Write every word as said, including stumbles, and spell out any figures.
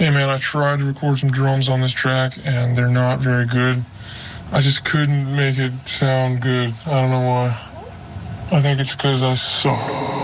Hey man, I tried to record some drums on this track and they're not very good. I just couldn't make it sound good. I don't know why. I think it's because I suck.